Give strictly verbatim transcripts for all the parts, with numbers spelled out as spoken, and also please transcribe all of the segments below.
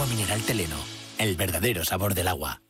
Agua mineral Teleno, el verdadero sabor del agua.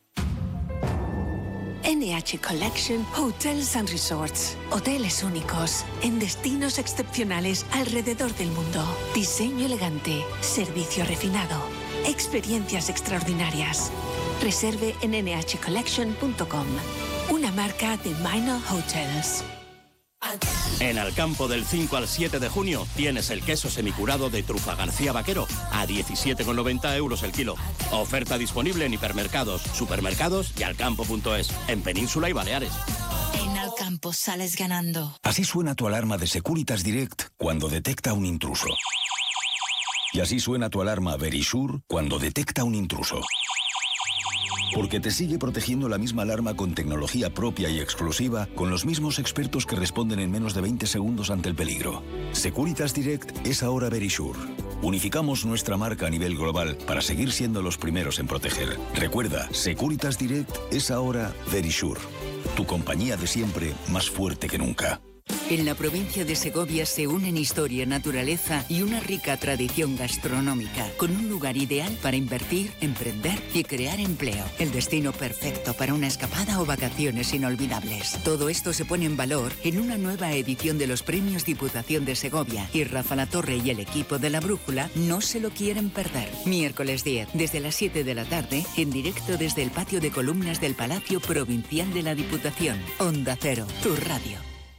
N H Collection Hotels and Resorts. Hoteles únicos, en destinos excepcionales alrededor del mundo. Diseño elegante, servicio refinado, experiencias extraordinarias. Reserve en ene hache collection punto com. Una marca de Minor Hotels. En Alcampo del cinco al siete de junio tienes el queso semicurado de Trufa García Vaquero a diecisiete con noventa euros el kilo. Oferta disponible en hipermercados, supermercados y alcampo punto es, en Península y Baleares. En Alcampo sales ganando. Así suena tu alarma de Securitas Direct cuando detecta un intruso. Y así suena tu alarma Verisure cuando detecta un intruso. Porque te sigue protegiendo la misma alarma con tecnología propia y exclusiva, con los mismos expertos que responden en menos de veinte segundos ante el peligro. Securitas Direct es ahora Verisure. Unificamos nuestra marca a nivel global para seguir siendo los primeros en proteger. Recuerda, Securitas Direct es ahora Verisure. Tu compañía de siempre, más fuerte que nunca. En la provincia de Segovia se unen historia, naturaleza y una rica tradición gastronómica, con un lugar ideal para invertir, emprender y crear empleo. El destino perfecto para una escapada o vacaciones inolvidables. Todo esto se pone en valor en una nueva edición de los Premios Diputación de Segovia, y Rafa Latorre y el equipo de La Brújula no se lo quieren perder. Miércoles diez, desde las siete de la tarde, en directo desde el patio de columnas del Palacio Provincial de la Diputación. Onda Cero, tu radio.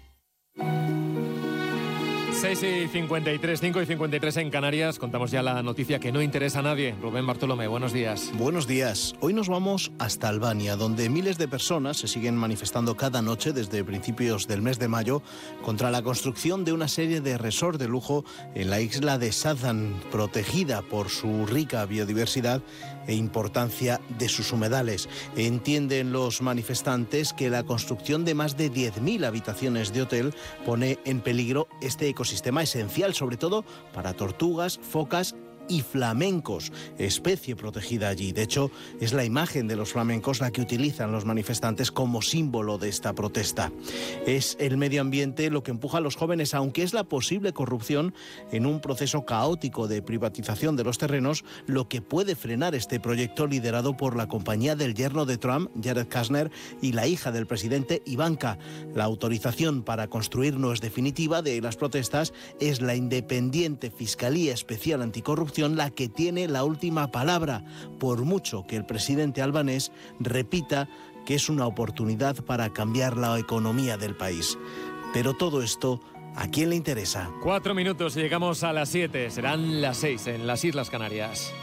seis y cincuenta y tres, cinco y cincuenta y tres en Canarias. Contamos ya la noticia que no interesa a nadie. Rubén Bartolomé, buenos días. Buenos días. Hoy nos vamos hasta Albania, donde miles de personas se siguen manifestando cada noche desde principios del mes de mayo contra la construcción de una serie de resorts de lujo en la isla de Sadan, protegida por su rica biodiversidad e importancia de sus humedales. Entienden los manifestantes que la construcción de más de diez mil habitaciones de hotel pone en peligro este ecosistema esencial, sobre todo para tortugas, focas y flamencos, especie protegida allí. De hecho, es la imagen de los flamencos la que utilizan los manifestantes como símbolo de esta protesta. Es el medio ambiente lo que empuja a los jóvenes, aunque es la posible corrupción en un proceso caótico de privatización de los terrenos lo que puede frenar este proyecto liderado por la compañía del yerno de Trump, Jared Kushner, y la hija del presidente, Ivanka. La autorización para construir no es definitiva de las protestas, es la independiente Fiscalía Especial Anticorrupción la que tiene la última palabra, por mucho que el presidente albanés repita que es una oportunidad para cambiar la economía del país. Pero todo esto, ¿a quién le interesa? Cuatro minutos y llegamos a las siete. Serán las seis en las Islas Canarias.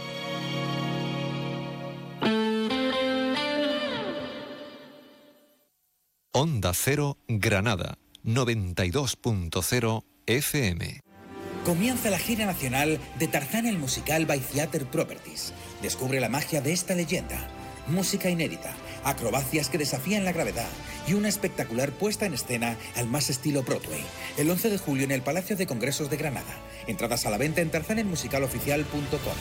Onda Cero Granada, noventa y dos punto cero F M. Comienza la gira nacional de Tarzán el musical by Theatre Properties. Descubre la magia de esta leyenda. Música inédita, acrobacias que desafían la gravedad y una espectacular puesta en escena al más estilo Broadway. El once de julio en el Palacio de Congresos de Granada. Entradas a la venta en tarzán el musical oficial punto com.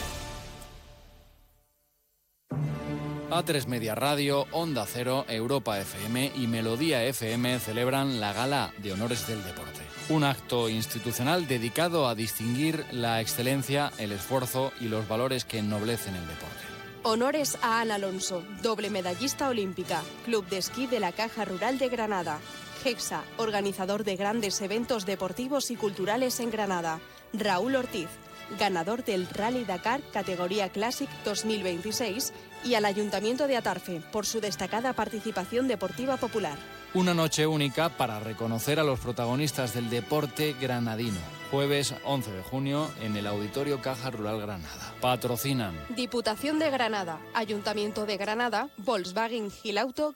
A tres Media Radio, Onda Cero, Europa F M y Melodía F M celebran la Gala de Honores del Deporte. Un acto institucional dedicado a distinguir la excelencia, el esfuerzo y los valores que ennoblecen el deporte. Honores a Ana Alonso, doble medallista olímpica, Club de Esquí de la Caja Rural de Granada. Gexa, organizador de grandes eventos deportivos y culturales en Granada. Raúl Ortiz, ganador del Rally Dakar categoría Classic dos mil veintiséis, y al Ayuntamiento de Atarfe por su destacada participación deportiva popular. Una noche única para reconocer a los protagonistas del deporte granadino. Jueves once de junio en el Auditorio Caja Rural Granada. Patrocinan Diputación de Granada, Ayuntamiento de Granada, Volkswagen Gilauto,